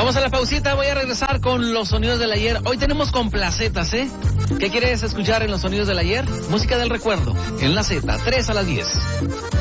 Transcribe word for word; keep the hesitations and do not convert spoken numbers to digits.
Vamos a la pausita, voy a regresar con los sonidos del ayer. Hoy tenemos con placetas, ¿eh? ¿Qué quieres escuchar en los sonidos del ayer? Música del recuerdo, en la Z, tres a las diez.